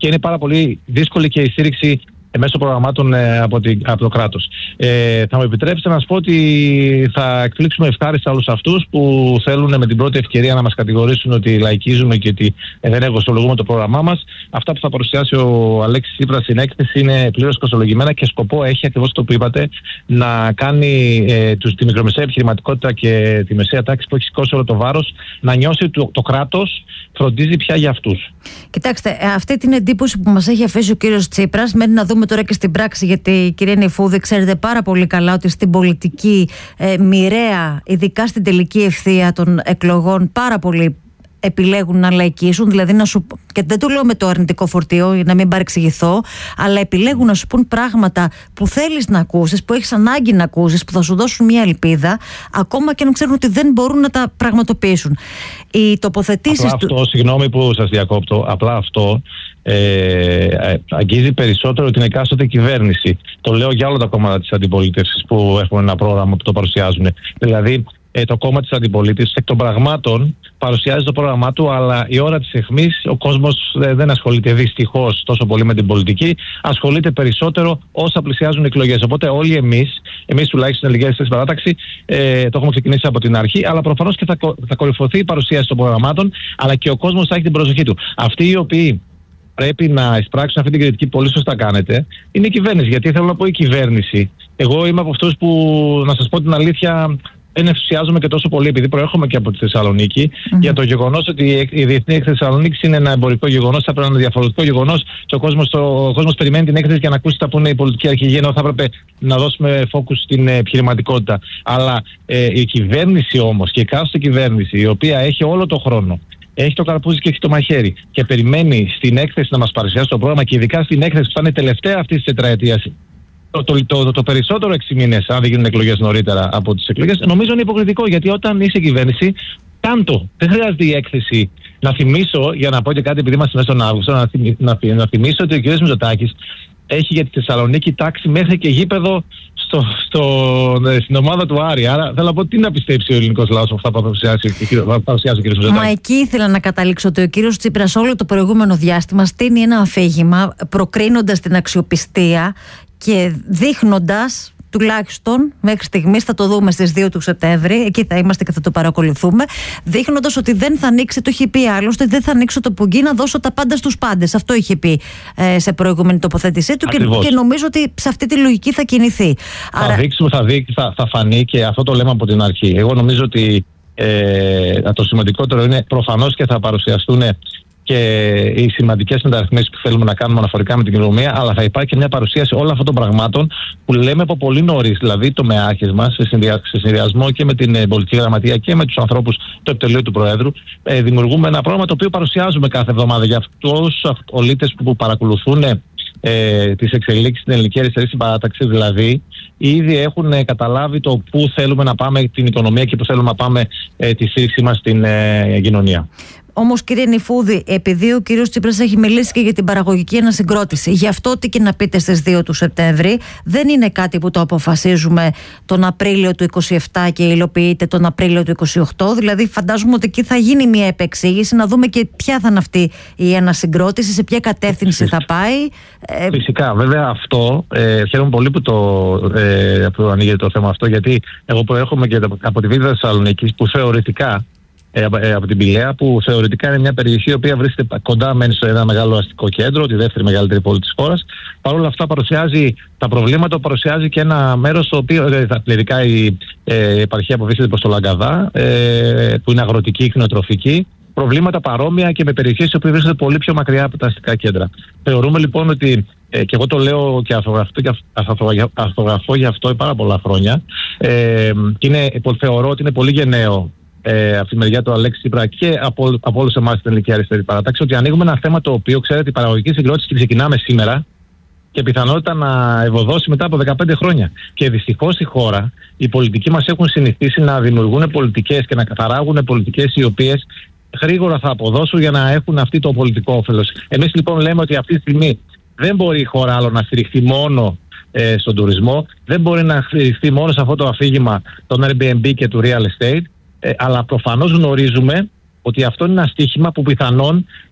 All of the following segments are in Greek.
και είναι πάρα πολύ δύσκολη και η στήριξη μέσω προγραμμάτων από το κράτος. Θα μου επιτρέψετε να σας πω ότι θα εκπλήξουμε ευχάριστα όλους αυτούς που θέλουν με την πρώτη ευκαιρία να μας κατηγορήσουν ότι λαϊκίζουμε και ότι δεν εργοστολογούμε το πρόγραμμά μας. Αυτά που θα παρουσιάσει ο Αλέξης Τσίπρας στην έκθεση είναι πλήρως κοστολογημένα και σκοπό έχει, ακριβώς το που είπατε, να κάνει τη μικρομεσαία επιχειρηματικότητα και τη μεσαία τάξη που έχει σηκώσει όλο το βάρος να νιώσει το κράτος φροντίζει πια για αυτούς. Κοιτάξτε, αυτή την εντύπωση που μας έχει αφήσει ο κύριος Τσίπρας, μένει να δούμε τώρα και στην πράξη, γιατί κυρία Νηφούδη, ξέρετε πάρα πολύ καλά ότι στην πολιτική μοιραία, ειδικά στην τελική ευθεία των εκλογών, πάρα πολλοί επιλέγουν να λαϊκίσουν, δηλαδή και δεν το λέω με το αρνητικό φορτίο για να μην παρεξηγηθώ, αλλά επιλέγουν να σου πούν πράγματα που θέλεις να ακούσεις, που έχεις ανάγκη να ακούσεις, που θα σου δώσουν μια ελπίδα, ακόμα και να ξέρουν ότι δεν μπορούν να τα πραγματοποιήσουν. Οι τοποθετήσεις συγγνώμη που σας διακόπτω, απλά αυτό αγγίζει περισσότερο την εκάστοτε κυβέρνηση. Το λέω για όλα τα κόμματα της αντιπολίτευσης που έχουν ένα πρόγραμμα που το παρουσιάζουν. Δηλαδή, το κόμμα της αντιπολίτευσης εκ των πραγμάτων παρουσιάζει το πρόγραμμά του, αλλά η ώρα της αιχμής ο κόσμος δεν ασχολείται δυστυχώς τόσο πολύ με την πολιτική, ασχολείται περισσότερο όσα πλησιάζουν οι εκλογές. Οπότε όλοι εμείς τουλάχιστον στην Ελληνική Παράταξη, το έχουμε ξεκινήσει από την αρχή, αλλά προφανώς και θα κορυφωθεί η παρουσίαση των προγραμμάτων, αλλά και ο κόσμος θα έχει την προσοχή του. Αυτοί οι οποίοι πρέπει να εισπράξουν αυτή την κριτική, πολύ σωστά κάνετε, είναι η κυβέρνηση. Γιατί θέλω να πω η κυβέρνηση. Εγώ είμαι από αυτούς που, να σας πω την αλήθεια, δεν ενθουσιάζομαι και τόσο πολύ, επειδή προέρχομαι και από τη Θεσσαλονίκη, για το γεγονός ότι η Διεθνή Έκθεση Θεσσαλονίκης είναι ένα εμπορικό γεγονός, θα πρέπει να είναι ένα διαφορετικό γεγονός και ο κόσμος περιμένει την έκθεση για να ακούσει τα που είναι η πολιτική αρχηγή, ενώ θα έπρεπε να δώσουμε focus στην επιχειρηματικότητα. Αλλά η κυβέρνηση όμως, και η εκάστοτε κυβέρνηση, η οποία έχει όλο το χρόνο, έχει το καρπούζι και έχει το μαχαίρι και περιμένει στην έκθεση να μας παρουσιάσει το πρόγραμμα, και ειδικά στην έκθεση που θα είναι τελευταία αυτή τη τετραετίας, το περισσότερο 6 μήνες, αν δεν γίνουν εκλογές νωρίτερα από τις εκλογές, νομίζω είναι υποκριτικό. Γιατί όταν είσαι κυβέρνηση, κάντο. Δεν χρειάζεται η έκθεση. Να θυμίσω, για να πω και κάτι, επειδή είμαστε μέσα στον Αύγουστο, να θυμίσω ότι ο κ. Μητσοτάκης έχει για τη Θεσσαλονίκη τάξει μέχρι και γήπεδο στην ομάδα του Άρη. Άρα θέλω να πω, τι να πιστέψει ο ελληνικός λαός από αυτά που θα παρουσιάσει ο κ. Μητσοτάκης. Μα εκεί ήθελα να καταλήξω, ότι ο κύριος Τσίπρας όλο το προηγούμενο διάστημα στείνει ένα αφήγημα, προκρίνοντας την αξιοπιστία και δείχνοντας, τουλάχιστον μέχρι στιγμής, θα το δούμε στις 2 του Σεπτέμβρη, εκεί θα είμαστε και θα το παρακολουθούμε, δείχνοντας ότι δεν θα ανοίξει, το είχε πει άλλωστε, δεν θα ανοίξω το πουγγί να δώσω τα πάντα στους πάντες. Αυτό είχε πει σε προηγούμενη τοποθέτησή του και νομίζω ότι σε αυτή τη λογική θα κινηθεί. Θα φανεί, και αυτό το λέμε από την αρχή. Εγώ νομίζω ότι το σημαντικότερο είναι προφανώς και θα παρουσιαστούν και οι σημαντικές μεταρρυθμίσεις που θέλουμε να κάνουμε αναφορικά με την κοινωνία, αλλά θα υπάρχει και μια παρουσίαση όλων αυτών των πραγμάτων που λέμε από πολύ νωρίς. Δηλαδή, το μεάχες μας, σε συνδυασμό και με την πολιτική γραμματεία και με τους ανθρώπους του επιτελείου του Προέδρου, δημιουργούμε ένα πρόγραμμα το οποίο παρουσιάζουμε κάθε εβδομάδα για αυτούς τους πολίτες που παρακολουθούν τις εξελίξεις στην Ελληνική Αριστερή Συμπαράταξη. Δηλαδή, ήδη έχουν καταλάβει το πού θέλουμε να πάμε την οικονομία και πού θέλουμε να πάμε τη στήριξή μας στην κοινωνία. Όμως, κύριε Νηφούδη, επειδή ο κύριος Τσίπρας έχει μιλήσει και για την παραγωγική ανασυγκρότηση, γι' αυτό ό,τι και να πείτε στις 2 του Σεπτέμβρη, δεν είναι κάτι που το αποφασίζουμε τον Απρίλιο του 27 και υλοποιείται τον Απρίλιο του 28. Δηλαδή, φαντάζομαι ότι εκεί θα γίνει μια επεξήγηση, να δούμε και ποια θα είναι αυτή η ανασυγκρότηση, σε ποια κατεύθυνση θα πάει. Φυσικά, βέβαια, αυτό χαίρομαι πολύ που ανοίγεται το θέμα αυτό, γιατί εγώ προέρχομαι και από τη Β' Θεσσαλονίκη, που θεωρητικά, από την Πηλαία, που θεωρητικά είναι μια περιοχή η οποία βρίσκεται κοντά σε ένα μεγάλο αστικό κέντρο, τη δεύτερη μεγαλύτερη πόλη της χώρας. Παρ' όλα αυτά παρουσιάζει τα προβλήματα, παρουσιάζει και ένα μέρος στο οποίο ειδικά η επαρχία που βρίσκεται προς το Λαγκαδά, που είναι αγροτική, κτηνοτροφική, προβλήματα παρόμοια και με περιοχές οι οποίες βρίσκονται πολύ πιο μακριά από τα αστικά κέντρα. Θεωρούμε λοιπόν ότι, και εγώ το λέω και αρθρογραφώ γι' αυτό πάρα πολλά χρόνια, και θεωρώ ότι είναι πολύ γενναίο από τη μεριά του Αλέξη Τσίπρα και από όλους εμάς στην Ελληνική Αριστερή Παράταξη, ότι ανοίγουμε ένα θέμα το οποίο, ξέρετε, η παραγωγική συγκρότηση την ξεκινάμε σήμερα και πιθανότητα να ευωδώσει μετά από 15 χρόνια. Και δυστυχώς η χώρα, οι πολιτικοί μας έχουν συνηθίσει να δημιουργούν πολιτικές και να παράγουν πολιτικές οι οποίες γρήγορα θα αποδώσουν για να έχουν αυτή το πολιτικό όφελος. Εμείς λοιπόν λέμε ότι αυτή τη στιγμή δεν μπορεί η χώρα άλλο να στηριχθεί μόνο στον τουρισμό, δεν μπορεί να στηριχθεί μόνο σε αυτό το αφήγημα των Airbnb και του real estate. Αλλά προφανώς γνωρίζουμε ότι αυτό είναι ένα στοίχημα που πιθανόν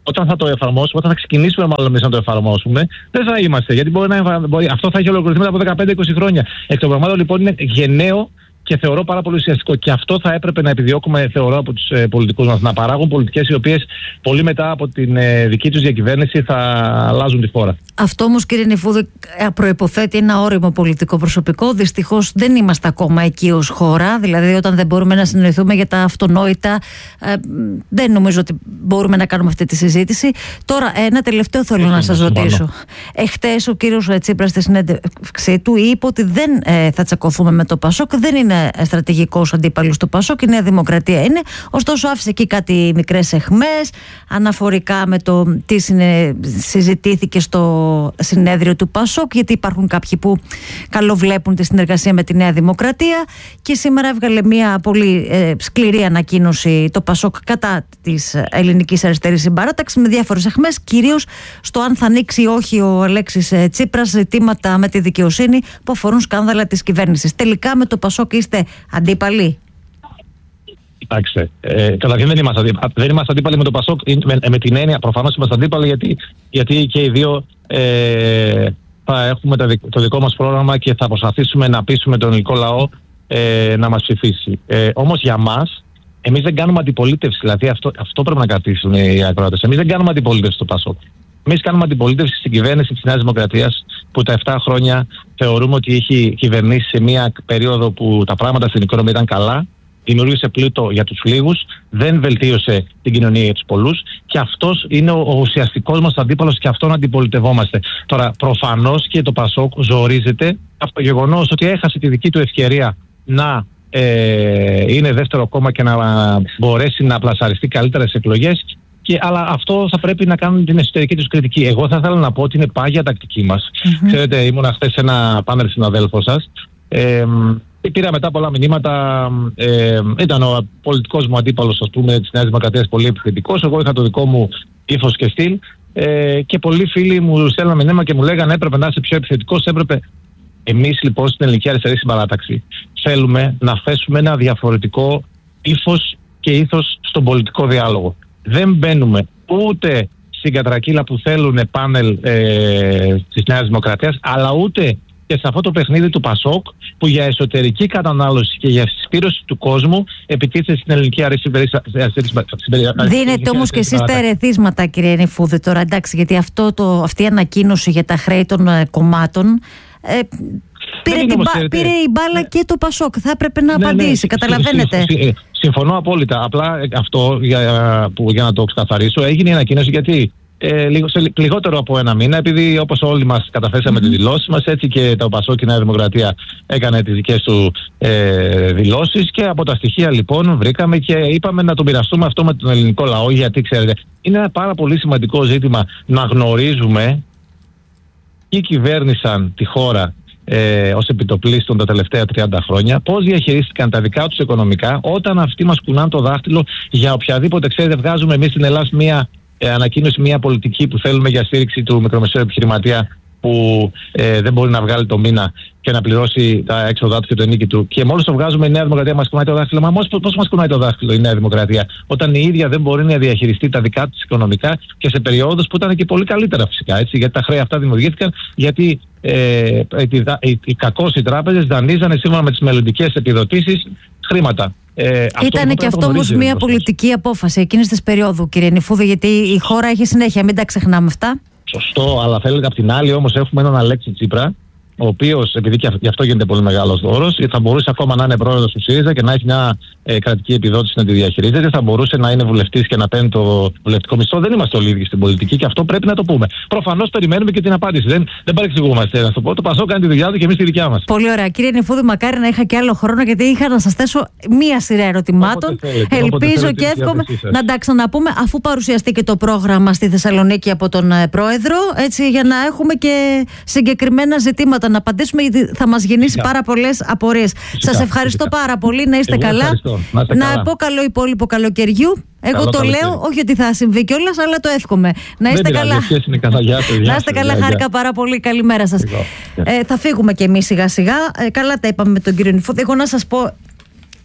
όταν θα το εφαρμόσουμε, όταν θα ξεκινήσουμε μάλλον εμείς να το εφαρμόσουμε, δεν θα είμαστε. Γιατί αυτό θα έχει ολοκληρωθεί μετά από 15-20 χρόνια. Εκ των πραγμάτων λοιπόν είναι γενναίο και θεωρώ πάρα πολύ ουσιαστικό. Και αυτό θα έπρεπε να επιδιώκουμε, θεωρώ, από τους πολιτικούς μας. Να παράγουν πολιτικές οι οποίες πολύ μετά από την δική τους διακυβέρνηση θα αλλάζουν τη χώρα. Αυτό όμως, κύριε Νηφούδη, προϋποθέτει ένα όριμο πολιτικό προσωπικό. Δυστυχώς δεν είμαστε ακόμα εκεί ως χώρα. Δηλαδή, όταν δεν μπορούμε να συνοηθούμε για τα αυτονόητα, δεν νομίζω ότι μπορούμε να κάνουμε αυτή τη συζήτηση. Τώρα, ένα τελευταίο θέλω να σας ρωτήσω. Εχθές ο κύριος Τσίπρας στη συνέντευξή του είπε ότι δεν θα τσακωθούμε με το ΠΑΣΟΚ. Δεν είναι στρατηγικός αντίπαλος του ΠΑΣΟΚ, η Νέα Δημοκρατία είναι. Ωστόσο, άφησε εκεί κάτι μικρές αιχμές αναφορικά με το τι συζητήθηκε στο συνέδριο του ΠΑΣΟΚ, γιατί υπάρχουν κάποιοι που καλοβλέπουν τη συνεργασία με τη Νέα Δημοκρατία. Και σήμερα έβγαλε μια πολύ σκληρή ανακοίνωση το ΠΑΣΟΚ κατά της ελληνικής αριστερής συμπαράταξης, με διάφορες αιχμές, κυρίως στο αν θα ανοίξει ή όχι ο Αλέξης Τσίπρας ζητήματα με τη δικαιοσύνη που αφορούν σκάνδαλα της κυβέρνησης. Τελικά με το ΠΑΣΟΚ είστε αντίπαλοι? Κοιτάξτε, καταρχήν δεν είμαστε αντίπαλοι με το ΠΑΣΟΚ, με την έννοια, προφανώς είμαστε αντίπαλοι γιατί και οι δύο θα έχουμε το δικό μας πρόγραμμα και θα προσπαθήσουμε να πείσουμε τον ελληνικό λαό να μας ψηφίσει. Όμως για μας, εμείς δεν κάνουμε αντιπολίτευση, δηλαδή αυτό πρέπει να κρατήσουν οι ακροατές. Εμείς δεν κάνουμε αντιπολίτευση στο ΠΑΣΟΚ. Εμείς κάνουμε αντιπολίτευση στην κυβέρνηση της Νέας Δημοκρατίας, που τα 7 χρόνια θεωρούμε ότι έχει κυβερνήσει σε μια περίοδο που τα πράγματα στην οικονομία ήταν καλά. Δημιούργησε πλούτο για τους λίγους, δεν βελτίωσε την κοινωνία για τους πολλούς, και αυτός είναι ο ουσιαστικός μας αντίπαλος και αυτόν αντιπολιτευόμαστε. Τώρα, προφανώς και το ΠΑΣΟΚ ζορίζεται από το γεγονός ότι έχασε τη δική του ευκαιρία να είναι δεύτερο κόμμα και να μπορέσει να πλασαριστεί καλύτερα στις εκλογές. Αλλά αυτό θα πρέπει να κάνουν την εσωτερική τους κριτική. Εγώ θα ήθελα να πω ότι είναι πάγια τακτική μας. Ξέρετε, ήμουν χθες σε ένα πάνελ συναδέλφων σας. Πήρα μετά πολλά μηνύματα. Ήταν ο πολιτικός μου αντίπαλος, ας πούμε, της Νέας Δημοκρατίας πολύ επιθετικός. Εγώ είχα το δικό μου ύφος και στυλ. Και πολλοί φίλοι μου στέλναν μηνύμα και μου λέγανε έπρεπε να είσαι πιο επιθετικός. Εμείς λοιπόν στην Ελληνική Αριστερή Συμπαράταξη θέλουμε να θέσουμε ένα διαφορετικό ύφος και ήθος στον πολιτικό διάλογο. Δεν μπαίνουμε ούτε στην κατρακύλα που θέλουν πάνελ της Νέας Δημοκρατίας, αλλά ούτε και σε αυτό το παιχνίδι του ΠΑΣΟΚ, που για εσωτερική κατανάλωση και για συσπήρωση του κόσμου επιτίθεται στην Ελληνική Αριστερή Συμπαράταξη. Δίνετε όμως και εσείς τα ερεθίσματα, κύριε Νηφούδη, τώρα, εντάξει, γιατί αυτή η ανακοίνωση για τα χρέη των κομμάτων πήρε η μπάλα και το ΠΑΣΟΚ. Θα έπρεπε να απαντήσει, καταλαβαίνετε. Συμφωνώ απόλυτα. Απλά αυτό, για να το ξεκαθαρίσω, έγινε η ανακοίνωση γιατί λιγότερο από ένα μήνα, επειδή όπως όλοι μας καταθέσαμε τις δηλώσεις μας, έτσι και το ΠΑΣΟΚ και η Νέα Δημοκρατία έκανε τις δικές του δηλώσεις, και από τα στοιχεία λοιπόν βρήκαμε και είπαμε να το μοιραστούμε αυτό με τον ελληνικό λαό, γιατί ξέρετε, είναι ένα πάρα πολύ σημαντικό ζήτημα να γνωρίζουμε ποιοι κυβέρνησαν τη χώρα ως επιτοπλίστων τα τελευταία 30 χρόνια, πώς διαχειρίστηκαν τα δικά τους οικονομικά, όταν αυτοί μας κουνάνε το δάχτυλο για οποιαδήποτε, ξέρετε, βγάζουμε εμείς στην Ελλάδα μια ανακοίνωση, μια πολιτική που θέλουμε για στήριξη του μικρομεσαίου επιχειρηματία που δεν μπορεί να βγάλει το μήνα και να πληρώσει τα έξοδά του και το ενίκη του. Και μόλις το βγάζουμε, η Νέα Δημοκρατία μας κουνάει το δάχτυλο. Μα πώς μας κουνάει το δάχτυλο η Νέα Δημοκρατία, όταν η ίδια δεν μπορεί να διαχειριστεί τα δικά της οικονομικά και σε περιόδους που ήταν και πολύ καλύτερα φυσικά. Έτσι, γιατί τα χρέη αυτά δημιουργήθηκαν, γιατί οι κακώς οι τράπεζες δανείζανε σύμφωνα με τις μελλοντικές επιδοτήσεις χρήματα. Ήταν και αυτό όμως μια πολιτική απόφαση εκείνης της περίοδου, κύριε Νηφούδη, γιατί η χώρα έχει συνέχεια, μην τα ξεχνάμε αυτά. Σωστό, αλλά θέλετε απ' την άλλη όμως έχουμε έναν Αλέξη Τσίπρα, ο οποίος, επειδή και γι' αυτό γίνεται πολύ μεγάλος δώρος, θα μπορούσε ακόμα να είναι πρόεδρος του ΣΥΡΙΖΑ και να έχει μια κρατική επιδότηση να τη διαχειρίζεται, θα μπορούσε να είναι βουλευτής και να παίρνει το βουλευτικό μισθό. Δεν είμαστε όλοι ίδιοι στην πολιτική και αυτό πρέπει να το πούμε. Προφανώς περιμένουμε και την απάντηση. Δεν παρεξηγούμαστε. Να το πω, το ΠΑΣΟΚ κάνει τη δουλειά του και εμείς τη δικιά μας. Πολύ ωραία. Κύριε Νηφούδη, μακάρι να είχα και άλλο χρόνο, γιατί είχα να σας θέσω μία σειρά ερωτημάτων. Ελπίζω και εύχομαι να τα ξαναπούμε αφού παρουσιαστεί και το πρόγραμμα στη Θεσσαλονίκη από τον Πρόεδρο, έτσι, για να έχουμε και συγκεκριμένα ζητήματα να απαντήσουμε, γιατί θα μας γεννήσει πάρα πολλές απορίες. Σας ευχαριστώ πάρα πολύ. Να είστε καλά. Να πω καλό υπόλοιπο καλοκαιριού. Εγώ το λέω, όχι ότι θα συμβεί κιόλας, αλλά το εύχομαι. Να είστε καλά. Να είστε καλά, χάρηκα πάρα πολύ. Καλημέρα σας. Θα φύγουμε κι εμείς σιγά σιγά. Καλά τα είπαμε με τον κύριο Νηφούδη. Εγώ να σας πω,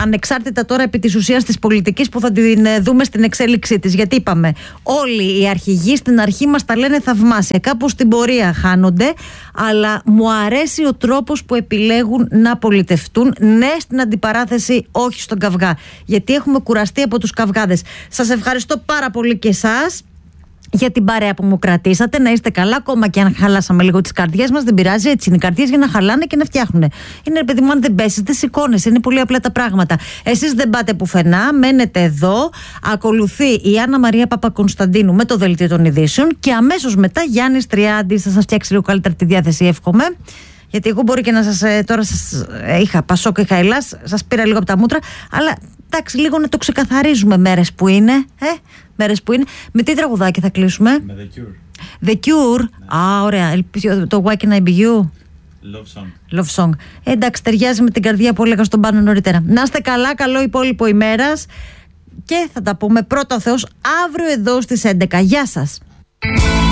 ανεξάρτητα τώρα επί της ουσίας της πολιτικής που θα την δούμε στην εξέλιξή της. Γιατί είπαμε, όλοι οι αρχηγοί στην αρχή μας τα λένε θαυμάσια. Κάπου στην πορεία χάνονται, αλλά μου αρέσει ο τρόπος που επιλέγουν να πολιτευτούν. Ναι στην αντιπαράθεση, όχι στον καυγά. Γιατί έχουμε κουραστεί από τους καυγάδες. Σας ευχαριστώ πάρα πολύ και εσάς για την παρέα που μου κρατήσατε. Να είστε καλά, ακόμα και αν χαλάσαμε λίγο τις καρδιές μας, δεν πειράζει. Έτσι είναι οι καρδιές, για να χαλάνε και να φτιάχνουν. Είναι, ρε παιδί μου, αν δεν πέσεις, δεν σηκώνεσαι. Είναι πολύ απλά τα πράγματα. Εσείς δεν πάτε πουθενά, μένετε εδώ. Ακολουθεί η Άννα Μαρία Παπακωνσταντίνου με το Δελτίο των Ειδήσεων και αμέσως μετά Γιάννης Τριάντης. Θα σας φτιάξει λίγο καλύτερα τη διάθεση, εύχομαι. Γιατί εγώ μπορεί και να σας. Τώρα σας είχα Πασόκ, είχα Ελλάς, σας πήρα λίγο από τα μούτρα. Αλλά εντάξει, λίγο να το ξεκαθαρίζουμε μέρες που είναι. Μέρες που είναι. Με τι τραγουδάκι θα κλείσουμε? Με The Cure. The Cure. Ναι. Α, ωραία. Το Why Can I Be You? Love Song. Love Song. Εντάξει, ταιριάζει με την καρδιά που έλεγα στον Πάνο νωρίτερα. Να είστε καλά, καλό υπόλοιπο ημέρας. Και θα τα πούμε πρώτα ο Θεός αύριο εδώ στις 11. Γεια σας.